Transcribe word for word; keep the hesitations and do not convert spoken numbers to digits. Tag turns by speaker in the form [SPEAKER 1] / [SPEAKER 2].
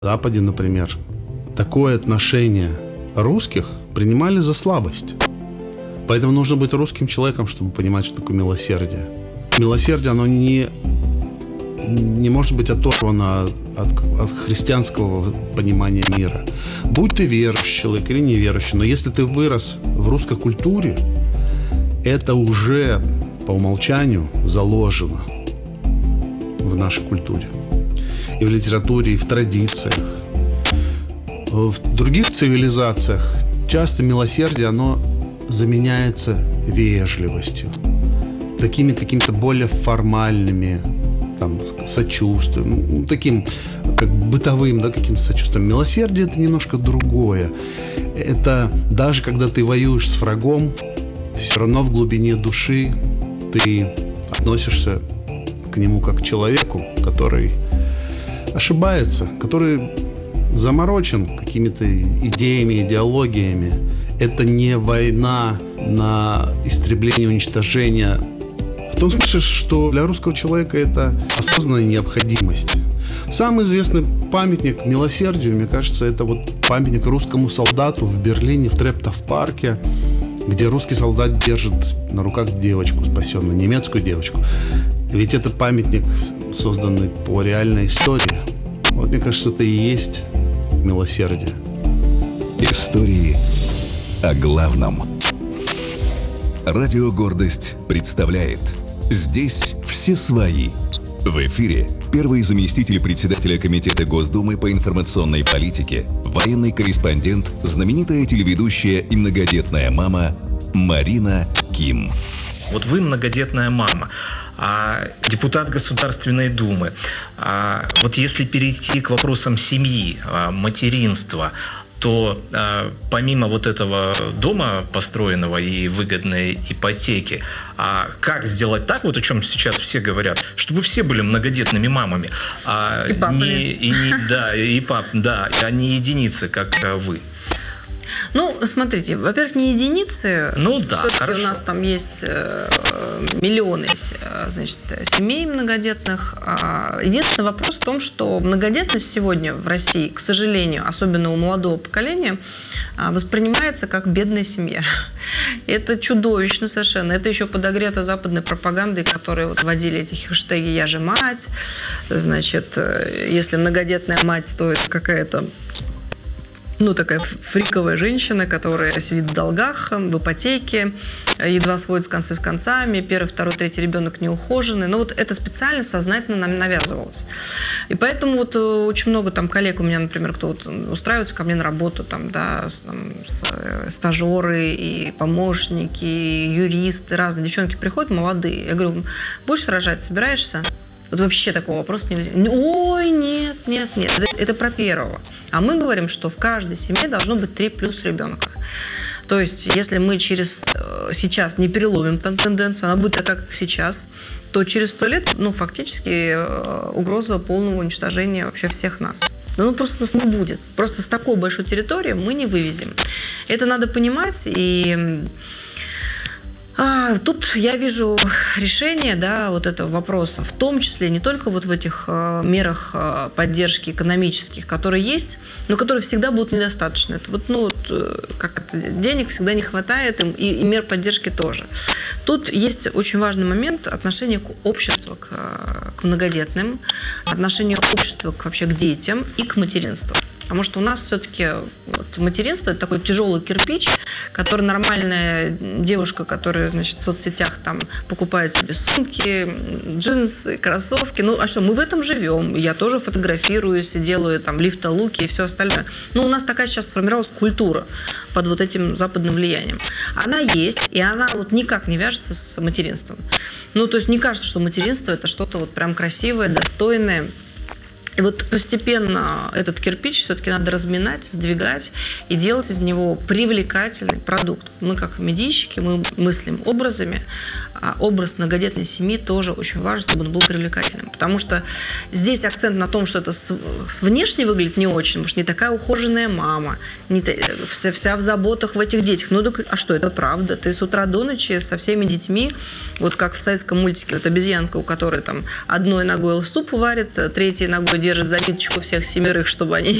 [SPEAKER 1] В Западе, например, такое отношение русских принимали за слабость. Поэтому нужно быть русским человеком, чтобы понимать, что такое милосердие. Милосердие, оно не, не может быть оторвано от, от христианского понимания мира. Будь ты верующий человек или неверующий, но если ты вырос в русской культуре, это уже по умолчанию заложено в нашей культуре. И в литературе, и в традициях. В других цивилизациях часто милосердие, оно заменяется вежливостью, такими какими-то более формальными, там, сочувствием, ну, таким как бытовым, да, каким-то сочувствием. Милосердие – это немножко другое. Это даже когда ты воюешь с врагом, все равно в глубине души ты относишься к нему как к человеку, который ошибается, который заморочен какими-то идеями, идеологиями. Это не война на истребление, уничтожение. В том смысле, что для русского человека это осознанная необходимость. Самый известный памятник милосердию, мне кажется, это вот памятник русскому солдату в Берлине, в Трептов-парке, где русский солдат держит на руках девочку спасенную, немецкую девочку. Ведь это памятник, созданный по реальной истории. Вот, мне кажется, это и есть милосердие.
[SPEAKER 2] Истории о главном. Радио «Гордость» представляет «Здесь все свои». В эфире первый заместитель председателя Комитета Госдумы по информационной политике, военный корреспондент, знаменитая телеведущая и многодетная мама Марина Ким.
[SPEAKER 3] Вот вы многодетная мама, а депутат Государственной Думы. А вот если перейти к вопросам семьи, материнства, то а, помимо вот этого дома построенного и выгодной ипотеки, а как сделать так, вот о чем сейчас все говорят, чтобы все были многодетными мамами, а
[SPEAKER 4] и папами.
[SPEAKER 3] Не, и не, да, и пап, да, а не единицы, как вы?
[SPEAKER 4] Ну, смотрите, во-первых, не единицы.
[SPEAKER 3] Ну да,
[SPEAKER 4] все-таки
[SPEAKER 3] хорошо.
[SPEAKER 4] У нас там есть э, миллионы, значит, семей многодетных. Единственный вопрос в том, что многодетность сегодня в России, к сожалению, особенно у молодого поколения, воспринимается как бедная семья. Это чудовищно совершенно. Это еще подогрето западной пропагандой, которые вот вводили эти хэштеги «Я же мать». Значит, если многодетная мать, то это какая-то ну, такая фриковая женщина, которая сидит в долгах, в ипотеке, едва сводит концы с концами, первый, второй, третий ребенок неухоженный. Но вот это специально, сознательно нам навязывалось. И поэтому вот очень много там коллег у меня, например, кто вот устраивается ко мне на работу, там, да, там, стажеры и помощники, и юристы, разные девчонки приходят, молодые. Я говорю, будешь рожать, собираешься? Вот вообще такого вопроса не возникает. Ой, нет, нет, нет. Это про первого. А мы говорим, что в каждой семье должно быть три плюс ребенка. То есть, если мы через сейчас не переломим тенденцию, она будет такая, как сейчас, то через сто лет, ну, фактически угроза полного уничтожения вообще всех нас. Ну, просто нас не будет. Просто с такой большой территории мы не вывезем. Это надо понимать, и А, тут я вижу решение, да, вот этого вопроса, в том числе не только вот в этих э, мерах э, поддержки экономических, которые есть, но которые всегда будут недостаточны. Это вот, ну, вот, э, как это, денег всегда не хватает, и, и мер поддержки тоже. Тут есть очень важный момент отношения к обществу, к, к многодетным, отношение общества к, вообще к детям и к материнству. Потому что у нас все-таки вот, материнство – это такой тяжелый кирпич, который нормальная девушка, которая, значит, в соцсетях там покупает себе сумки, джинсы, кроссовки. Ну, а что, мы в этом живем. Я тоже фотографируюсь и делаю там лифтолуки и все остальное. Но у нас такая сейчас сформировалась культура под вот этим западным влиянием. Она есть, и она вот никак не вяжется с материнством. Ну, то есть не кажется, что материнство – это что-то вот прям красивое, достойное. И вот постепенно этот кирпич все-таки надо разминать, сдвигать и делать из него привлекательный продукт. Мы как медийщики, мы мыслим образами, а образ многодетной семьи тоже очень важен, чтобы он был привлекательным. Потому что здесь акцент на том, что это с, с внешне выглядит не очень, потому что не такая ухоженная мама, не та, вся, вся в заботах в этих детях. Ну, так, а что, это правда? Ты с утра до ночи со всеми детьми, вот как в советском мультике, вот обезьянка, у которой там одной ногой суп варит, третьей ногой держит за ниточку всех семерых, чтобы они